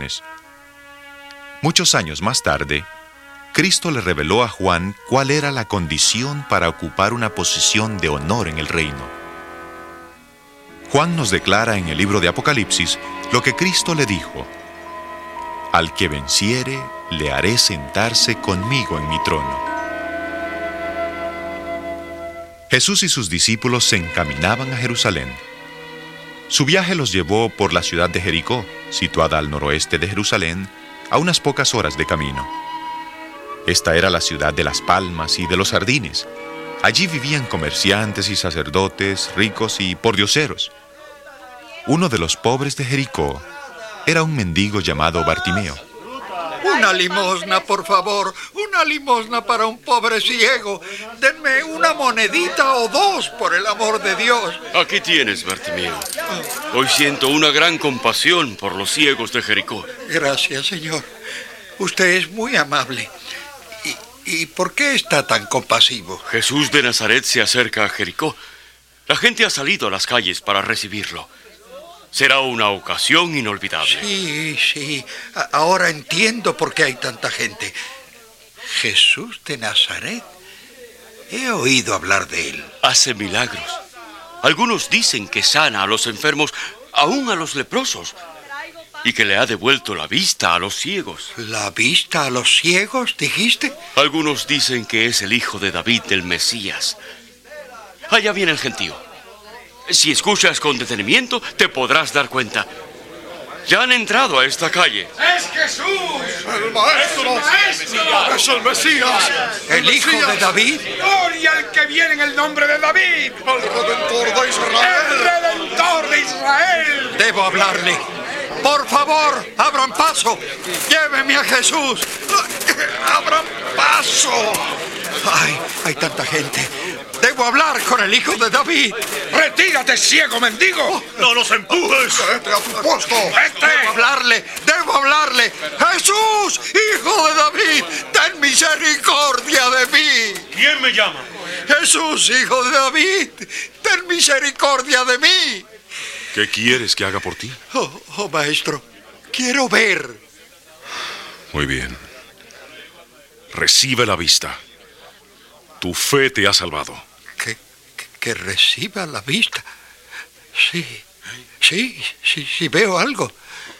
Muchos años más tarde, Cristo le reveló a Juan cuál era la condición para ocupar una posición de honor en el reino. Juan nos declara en el libro de Apocalipsis lo que Cristo le dijo: al que venciere, le haré sentarse conmigo en mi trono. Jesús y sus discípulos se encaminaban a Jerusalén. Su viaje los llevó por la ciudad de Jericó, situada al noroeste de Jerusalén, a unas pocas horas de camino. Esta era la ciudad de las palmas y de los jardines. Allí vivían comerciantes y sacerdotes, ricos y pordioseros. Uno de los pobres de Jericó era un mendigo llamado Bartimeo. Una limosna, por favor, una limosna para un pobre ciego. Denme una monedita o dos, por el amor de Dios. Aquí tienes, Bartimeo. Hoy siento una gran compasión por los ciegos de Jericó. Gracias, señor. Usted es muy amable. ¿Y por qué está tan compasivo? Jesús de Nazaret se acerca a Jericó. La gente ha salido a las calles para recibirlo. Será una ocasión inolvidable. Sí. Ahora entiendo por qué hay tanta gente. Jesús de Nazaret. He oído hablar de él. Hace milagros. Algunos dicen que sana a los enfermos, aún a los leprosos, y que le ha devuelto la vista a los ciegos. ¿La vista a los ciegos, dijiste? Algunos dicen que es el hijo de David, el Mesías. Allá viene el gentío. Si escuchas con detenimiento, te podrás dar cuenta. Ya han entrado a esta calle. ¡Es Jesús! ¡El Maestro! ¡Es el Mesías! ¿El hijo de David? ¡Gloria al que viene en el nombre de David! ¡El Redentor de Israel! ¡El Redentor de Israel! Debo hablarle. Por favor, abran paso. Lléveme a Jesús. ¡Abran paso! ¡Ay, hay tanta gente! Debo hablar con el hijo de David. ¡Retírate, ciego mendigo! ¡No los empujes! ¡Vete a tu puesto! Debo hablarle. ¡Jesús, hijo de David! ¡Ten misericordia de mí! ¿Quién me llama? Jesús, hijo de David, ten misericordia de mí. ¿Qué quieres que haga por ti? Oh, maestro, quiero ver. Muy bien. Recibe la vista. Tu fe te ha salvado. Que reciba la vista. Sí, veo algo.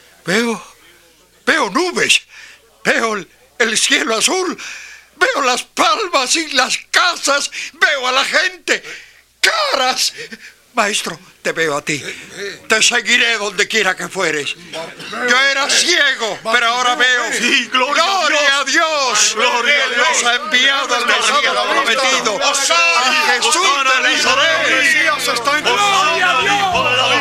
Veo nubes. Veo el cielo azul. Veo las palmas y las casas. Veo a la gente. Caras. Maestro, te veo a ti. Te seguiré donde quiera que fueres. Yo era ciego, pero ahora veo. Sí, gloria a Dios. Gloria a Dios. Nos ha enviado el Mesías prometido. A Jesús de Nazaret. ¡Gloria a Dios!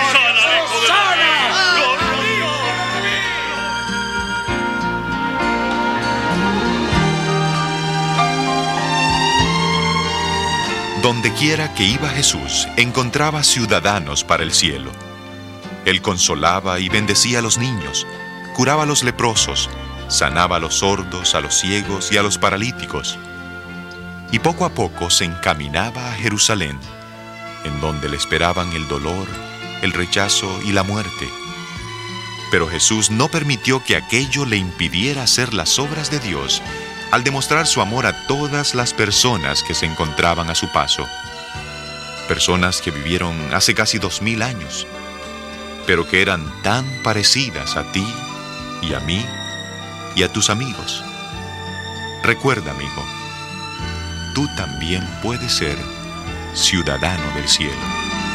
Donde quiera que iba Jesús, encontraba ciudadanos para el cielo. Él consolaba y bendecía a los niños, curaba a los leprosos, sanaba a los sordos, a los ciegos y a los paralíticos. Y poco a poco se encaminaba a Jerusalén, en donde le esperaban el dolor, el rechazo y la muerte. Pero Jesús no permitió que aquello le impidiera hacer las obras de Dios, al demostrar su amor a todas las personas que se encontraban a su paso. Personas que vivieron hace casi 2000 años, pero que eran tan parecidas a ti y a mí y a tus amigos. Recuerda, amigo, tú también puedes ser ciudadano del cielo.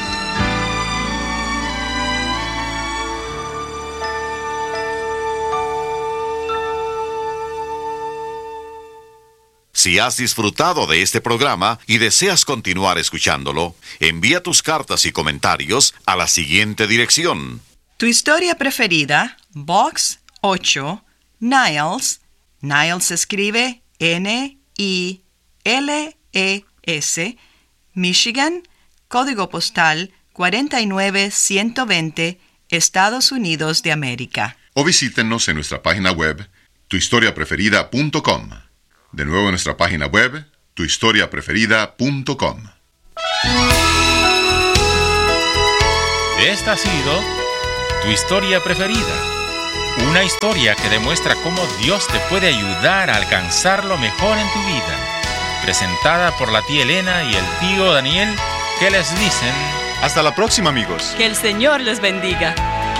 Si has disfrutado de este programa y deseas continuar escuchándolo, envía tus cartas y comentarios a la siguiente dirección. Tu historia preferida, Box 8, Niles. Niles se escribe N-I-L-E-S, Michigan, código postal 49120, Estados Unidos de América. O visítenos en nuestra página web, tuhistoriapreferida.com. De nuevo en nuestra página web, tuhistoriapreferida.com. Esta ha sido Tu Historia Preferida, Una historia que demuestra cómo Dios te puede ayudar a alcanzar lo mejor en tu vida. Presentada por la tía Elena y el tío Daniel, que les dicen... Hasta la próxima, amigos. Que el Señor les bendiga.